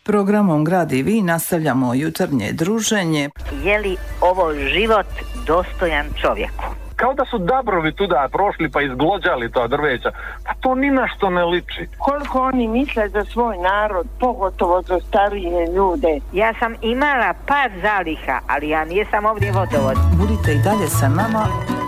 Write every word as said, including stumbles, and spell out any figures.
Programom Grad i vi nastavljamo jutarnje druženje. Je li ovo život dostojan čovjeku? Kao da su dabrovi tuda prošli pa izglođali to drveća. Pa to ni na što ne liči. Koliko oni misle za svoj narod, pogotovo za starije ljude. Ja sam imala par zaliha, ali ja nisam ovdje vodovod. Budite i dalje sa nama.